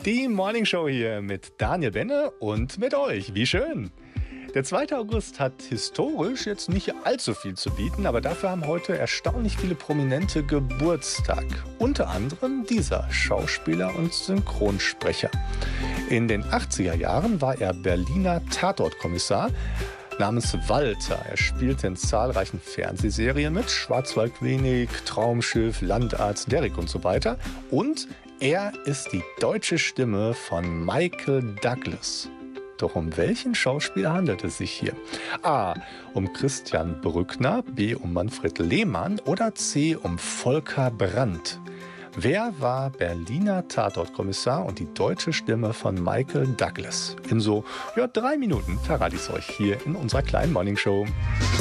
Die Morning Show hier mit Daniel Benne und mit euch. Wie schön! Der 2. August hat historisch jetzt nicht allzu viel zu bieten, aber dafür haben heute erstaunlich viele Prominente Geburtstag. Unter anderem dieser Schauspieler und Synchronsprecher. In den 80er Jahren war er Berliner Tatortkommissar namens Walter. Er spielte in zahlreichen Fernsehserien mit, Schwarzwaldklinik, Traumschiff, Landarzt, Derrick und so weiter. Und er ist die deutsche Stimme von Michael Douglas. Doch um welchen Schauspieler handelt es sich hier? A. um Christian Brückner, B. um Manfred Lehmann oder C. um Volker Brandt? Wer war Berliner Tatortkommissar und die deutsche Stimme von Michael Douglas? In so 3 Minuten verrate ich es euch hier in unserer kleinen Morningshow.